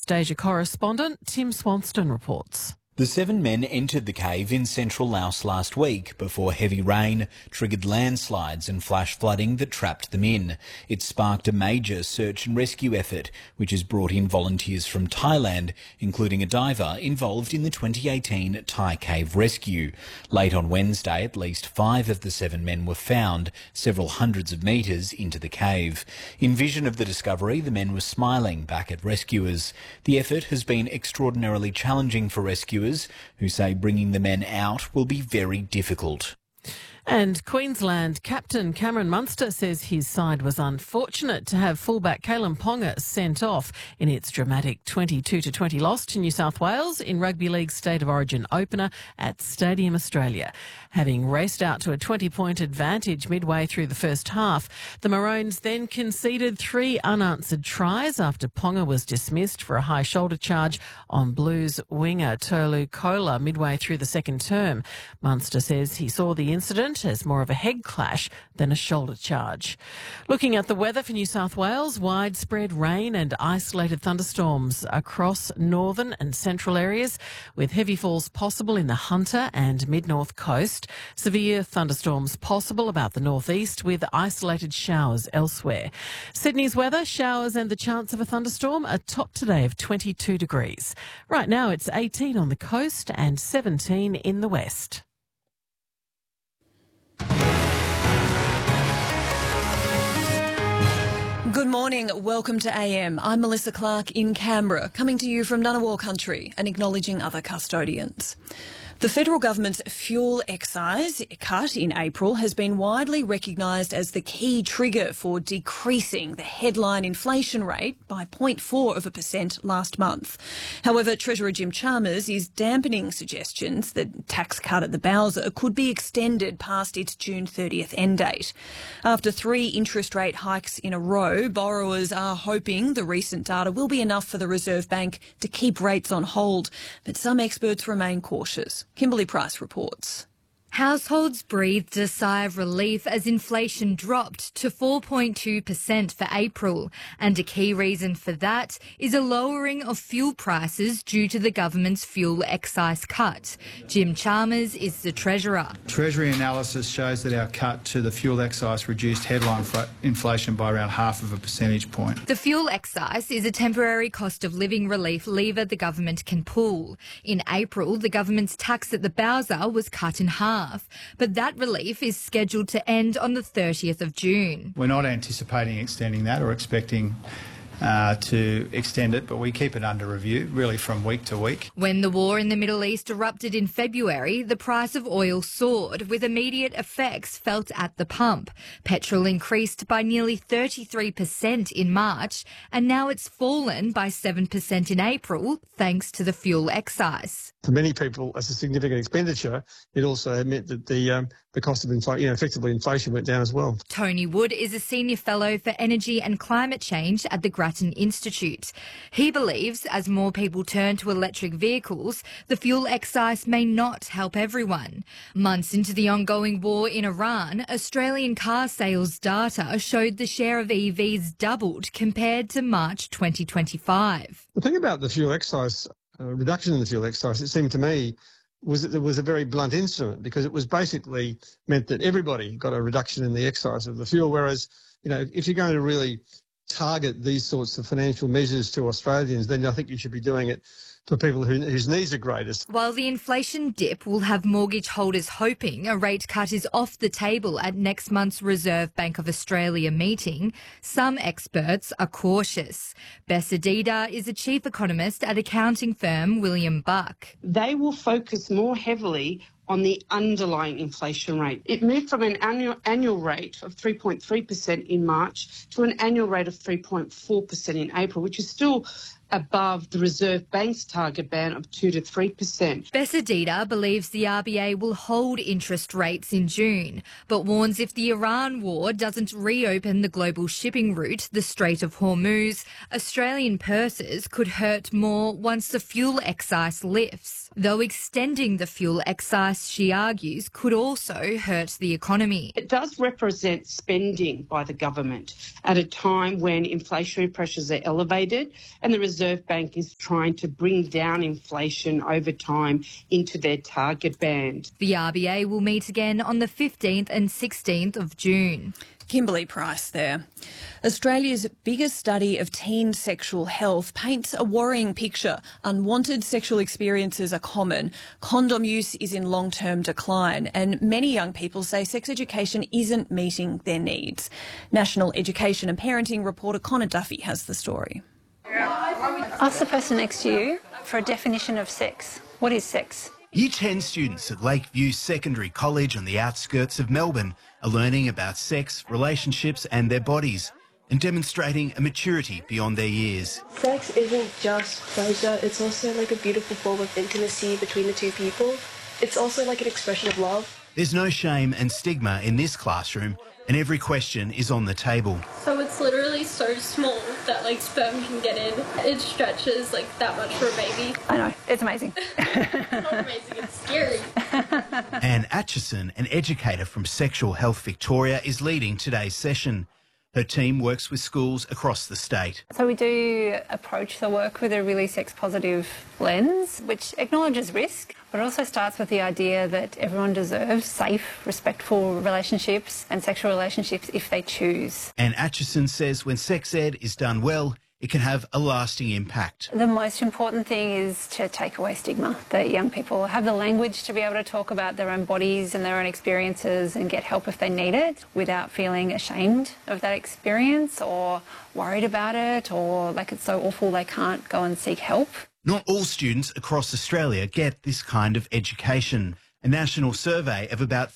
Southeast Asia correspondent Tim Swanston reports. The 7 men entered the cave in central Laos last week before heavy rain triggered landslides and flash flooding that trapped them in. It sparked a major search and rescue effort, which has brought in volunteers from Thailand, including a diver involved in the 2018 Thai cave rescue. Late on Wednesday, at least 5 of the 7 men were found, several hundreds of metres into the cave. In vision of the discovery, the men were smiling back at rescuers. The effort has been extraordinarily challenging for rescuers, who say bringing the men out will be very difficult. And Queensland captain Cameron Munster says his side was unfortunate to have fullback Kalyn Ponga sent off in its dramatic 22-20 loss to New South Wales in Rugby League's State of Origin opener at Stadium Australia. Having raced out to a 20-point advantage midway through the first half, the Maroons then conceded 3 unanswered tries after Ponga was dismissed for a high shoulder charge on Blues winger Tolu Kola midway through the second term. Munster says he saw the incident as more of a head clash than a shoulder charge. Looking at the weather for New South Wales, widespread rain and isolated thunderstorms across northern and central areas, with heavy falls possible in the Hunter and mid-north coast. Severe thunderstorms possible about the northeast, with isolated showers elsewhere. Sydney's weather, showers and the chance of a thunderstorm, a top today of 22 degrees. Right now it's 18 on the coast and 17 in the west. Good morning. Welcome to AM. I'm Melissa Clark in Canberra, coming to you from Ngunnawal country and acknowledging other custodians. The federal government's fuel excise cut in April has been widely recognised as the key trigger for decreasing the headline inflation rate by 0.4% last month. However, Treasurer Jim Chalmers is dampening suggestions that tax cut at the Bowser could be extended past its June 30th end date. After 3 interest rate hikes in a row, borrowers are hoping the recent data will be enough for the Reserve Bank to keep rates on hold, but some experts remain cautious. Kimberly Price reports. Households breathed a sigh of relief as inflation dropped to 4.2% for April, and a key reason for that is a lowering of fuel prices due to the government's fuel excise cut. Jim Chalmers is the Treasurer. Treasury analysis shows that our cut to the fuel excise reduced headline inflation by around 0.5 percentage point. The fuel excise is a temporary cost of living relief lever the government can pull. In April, the government's tax at the Bowser was cut in half. But that relief is scheduled to end on the 30th of June. We're not anticipating extending that or expecting to extend it, but we keep it under review, really from week to week. When the war in the Middle East erupted in February, the price of oil soared, with immediate effects felt at the pump. Petrol increased by nearly 33% in March, and now it's fallen by 7% in April, thanks to the fuel excise. For many people, as a significant expenditure, it also meant that the cost of inflation, effectively inflation went down as well. Tony Wood is a senior fellow for energy and climate change at the Grattan Institute. He believes as more people turn to electric vehicles, the fuel excise may not help everyone. Months into the ongoing war in Iran, Australian car sales data showed the share of EVs doubled compared to March 2025. The thing about the fuel excise, reduction in the fuel excise, it seemed to me, was that there was a very blunt instrument, because it was basically meant that everybody got a reduction in the excise of the fuel, whereas, you know, if you're going to really target these sorts of financial measures to Australians, then I think you should be doing it for people whose needs are greatest. While the inflation dip will have mortgage holders hoping a rate cut is off the table at next month's Reserve Bank of Australia meeting, some experts are cautious. Bessa Dida is a chief economist at accounting firm William Buck. They will focus more heavily on the underlying inflation rate. It moved from an annual rate of 3.3% in March to an annual rate of 3.4% in April, which is still above the Reserve Bank's target band of 2 to 3%. Bessa Dida believes the RBA will hold interest rates in June, but warns if the Iran war doesn't reopen the global shipping route, the Strait of Hormuz, Australian purses could hurt more once the fuel excise lifts. though extending the fuel excise, she argues, could also hurt the economy. It does represent spending by the government at a time when inflationary pressures are elevated and the Reserve Bank is trying to bring down inflation over time into their target band. The RBA will meet again on the 15th and 16th of June. Kimberly Price there. Australia's biggest study of teen sexual health paints a worrying picture. Unwanted sexual experiences are common. Condom use is in long-term decline, and many young people say sex education isn't meeting their needs. National Education and Parenting reporter Connor Duffy has the story. Ask the person next to you for a definition of sex. What is sex? Year 10 students at Lakeview Secondary College on the outskirts of Melbourne are learning about sex, relationships and their bodies and demonstrating a maturity beyond their years. Sex isn't just pleasure, it's also like a beautiful form of intimacy between the two people. It's also like an expression of love. There's no shame and stigma in this classroom, and every question is on the table. So it's literally so small that like sperm can get in. It stretches like that much for a baby. I know, it's amazing. It's not amazing, it's scary. Anne Atchison, an educator from Sexual Health Victoria, is leading today's session. Her team works with schools across the state. So we do approach the work with a really sex-positive lens, which acknowledges risk, but also starts with the idea that everyone deserves safe, respectful relationships and sexual relationships if they choose. Anne Atchison says when sex ed is done well, it can have a lasting impact. The most important thing is to take away stigma, that young people have the language to be able to talk about their own bodies and their own experiences and get help if they need it without feeling ashamed of that experience or worried about it or like it's so awful they can't go and seek help. Not all students across Australia get this kind of education. A national survey of about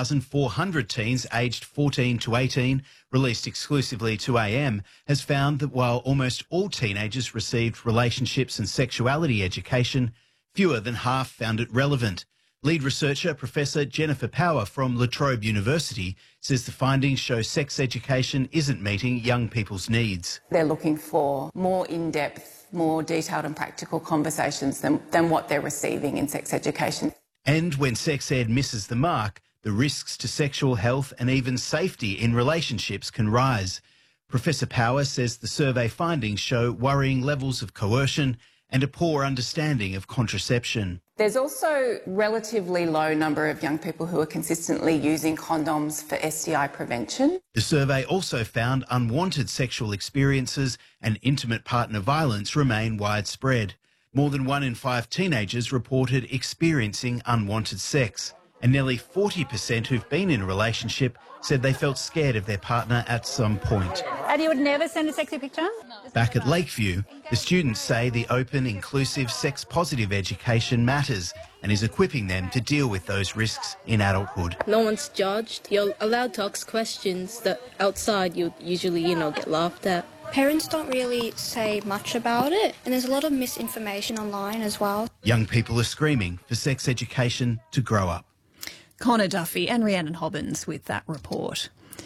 4,400 teens aged 14 to 18, released exclusively to AM, has found that while almost all teenagers received relationships and sexuality education, fewer than half found it relevant. Lead researcher Professor Jennifer Power from La Trobe University says the findings show sex education isn't meeting young people's needs. They're looking for more in-depth, more detailed and practical conversations than what they're receiving in sex education. And when sex ed misses the mark, the risks to sexual health and even safety in relationships can rise. Professor Power says the survey findings show worrying levels of coercion and a poor understanding of contraception. There's also a relatively low number of young people who are consistently using condoms for STI prevention. The survey also found unwanted sexual experiences and intimate partner violence remain widespread. More than 1 in 5 teenagers reported experiencing unwanted sex, and nearly 40% who've been in a relationship said they felt scared of their partner at some point. And you would never send a sexy picture? Back at Lakeview, the students say the open, inclusive, sex-positive education matters and is equipping them to deal with those risks in adulthood. No one's judged. You're allowed to ask questions that outside you'd usually, get laughed at. Parents don't really say much about it, and there's a lot of misinformation online as well. Young people are screaming for sex education to grow up. Connor Duffy and Rhiannon Hobbins with that report.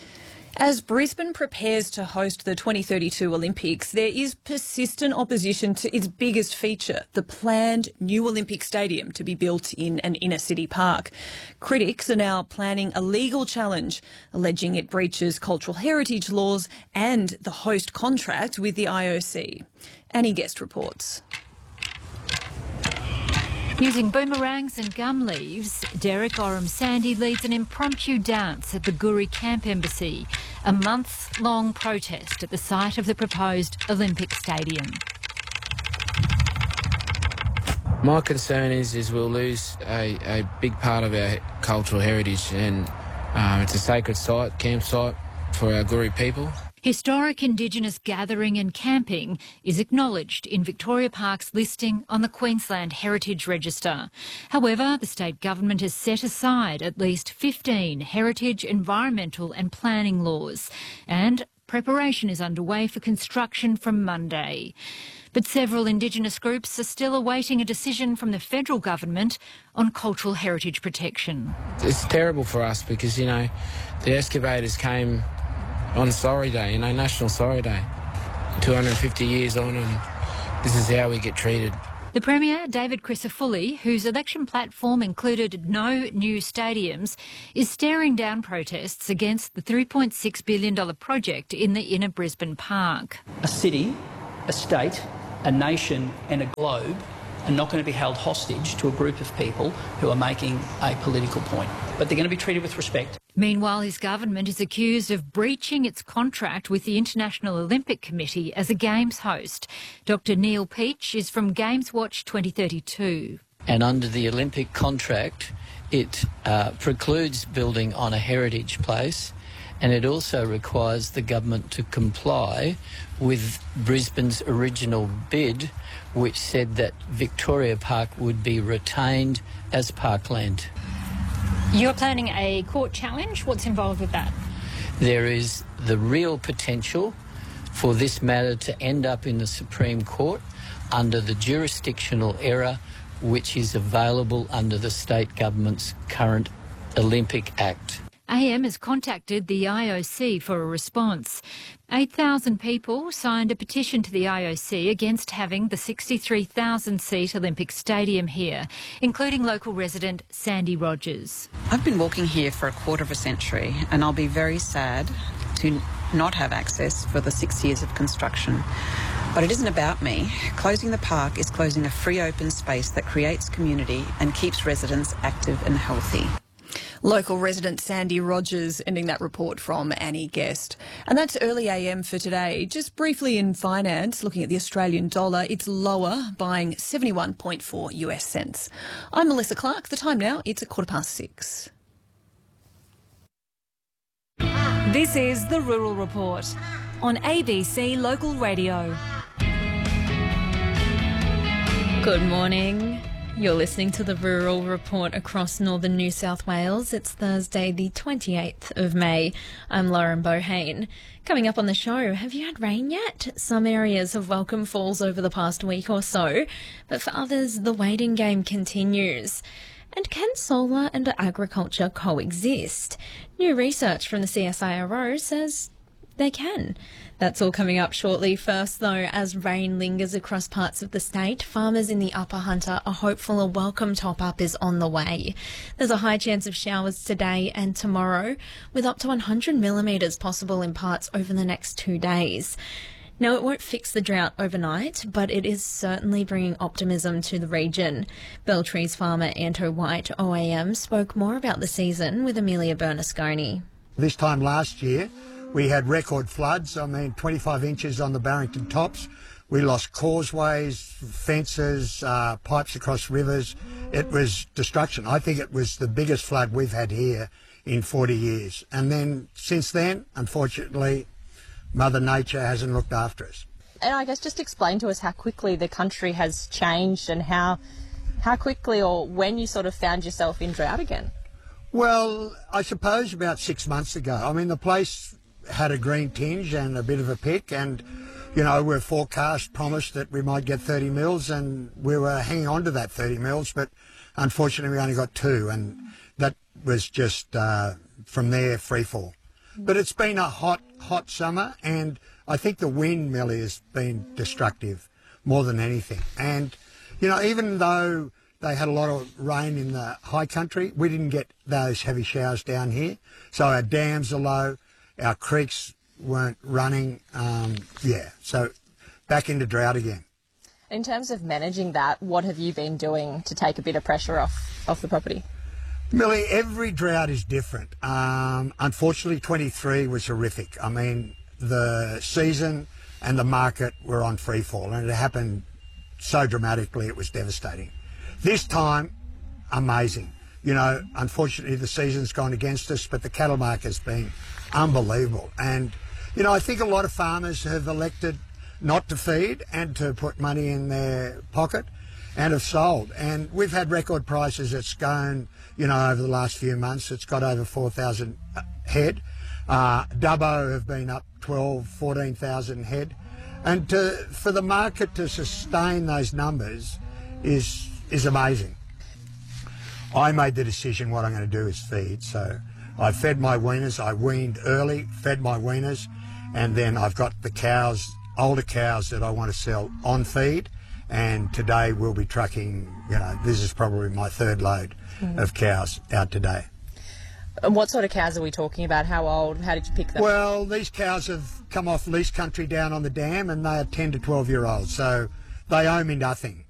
As Brisbane prepares to host the 2032 Olympics, there is persistent opposition to its biggest feature, the planned new Olympic Stadium to be built in an inner-city park. Critics are now planning a legal challenge, alleging it breaches cultural heritage laws and the host contract with the IOC. Annie Guest reports. Using boomerangs and gum leaves, Derek Oram-Sandy leads an impromptu dance at the Guri Camp Embassy, a month-long protest at the site of the proposed Olympic Stadium. My concern is we'll lose a big part of our cultural heritage, and it's a sacred site, campsite for our Guri people. Historic Indigenous gathering and camping is acknowledged in Victoria Park's listing on the Queensland Heritage Register. However, the state government has set aside at least 15 heritage, environmental and planning laws, and preparation is underway for construction from Monday. But several Indigenous groups are still awaiting a decision from the federal government on cultural heritage protection. It's terrible for us because, the excavators came on Sorry Day, National Sorry Day, 250 years on, and this is how we get treated. The Premier, David Crisafulli, whose election platform included no new stadiums, is staring down protests against the $3.6 billion project in the inner Brisbane Park. A city, a state, a nation and a globe are not going to be held hostage to a group of people who are making a political point. But they're going to be treated with respect. Meanwhile, his government is accused of breaching its contract with the International Olympic Committee as a Games host. Dr Neil Peach is from Games Watch 2032. And under the Olympic contract, it precludes building on a heritage place, and it also requires the government to comply with Brisbane's original bid, which said that Victoria Park would be retained as parkland. You're planning a court challenge? What's involved with that? There is the real potential for this matter to end up in the Supreme Court under the jurisdictional error which is available under the state government's current Olympic Act. AM has contacted the IOC for a response. 8,000 people signed a petition to the IOC against having the 63,000-seat Olympic Stadium here, including local resident Sandy Rogers. I've been walking here for a quarter of a century, and I'll be very sad to not have access for the 6 years of construction. But it isn't about me. Closing the park is closing a free open space that creates community and keeps residents active and healthy. Local resident Sandy Rogers ending that report from Annie Guest. And that's early AM for today. Just briefly in finance, looking at the Australian dollar, it's lower, buying 71.4 US cents. I'm Melissa Clark. The time now, it's 6:15. This is the Rural Report on ABC Local Radio. Good morning. You're listening to the Rural Report across northern New South Wales. It's Thursday, the 28th of May. I'm Lauren Bohane. Coming up on the show, have you had rain yet? Some areas have welcomed falls over the past week or so, but for others, the waiting game continues. And can solar and agriculture coexist? New research from the CSIRO says they can. That's all coming up shortly. First, though, as rain lingers across parts of the state, farmers in the Upper Hunter are hopeful a welcome top-up is on the way. There's a high chance of showers today and tomorrow, with up to 100 millimetres possible in parts over the next 2 days. Now, it won't fix the drought overnight, but it is certainly bringing optimism to the region. Beltree's farmer Anto White, OAM, spoke more about the season with Amelia Bernasconi. This time last year, we had record floods, 25 inches on the Barrington Tops. We lost causeways, fences, pipes across rivers. It was destruction. I think it was the biggest flood we've had here in 40 years. And then, since then, unfortunately, Mother Nature hasn't looked after us. And I guess just explain to us how quickly the country has changed and how quickly or when you sort of found yourself in drought again. Well, I suppose about 6 months ago. The place had a green tinge and a bit of a pick, and we're promised that we might get 30 mils, and we were hanging on to that 30 mils, but unfortunately we only got 2, and that was just from there free fall. But it's been a hot summer, and I think the wind, Millie, has been destructive more than anything. And even though they had a lot of rain in the high country, we didn't get those heavy showers down here, so our dams are low. Our creeks weren't running, so back into drought again. In terms of managing that, what have you been doing to take a bit of pressure off the property? Millie, every drought is different. Unfortunately, 23 was horrific. The season and the market were on free fall, and it happened so dramatically it was devastating. This time, amazing. Unfortunately, the season's gone against us, but the cattle market's been unbelievable. And, I think a lot of farmers have elected not to feed and to put money in their pocket and have sold. And we've had record prices at Scone, over the last few months. It's got over 4,000 head. Dubbo have been up 12, 14,000 head. And for the market to sustain those numbers is amazing. I made the decision what I'm going to do is feed. So I fed my weaners. I weaned early, fed my weaners, and then I've got the cows, older cows that I want to sell on feed, And today we'll be trucking, this is probably my third load of cows out today. And what sort of cows are we talking about? How old? How did you pick them? Well, these cows have come off lease country down on the dam, and they are 10 to 12 year olds, so they owe me nothing.